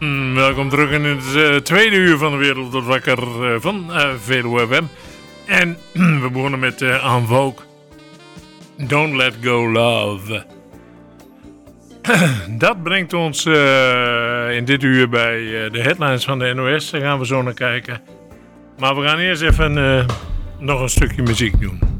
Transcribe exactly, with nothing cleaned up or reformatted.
Welkom terug in het uh, tweede uur van de Wereld tot Wakker uh, van uh, Veluwe F M. En we begonnen met uh, En Vogue. Don't Let Go Love. Dat brengt ons uh, in dit uur bij uh, de headlines van de N O S. Daar gaan we zo naar kijken. Maar we gaan eerst even uh, nog een stukje muziek doen.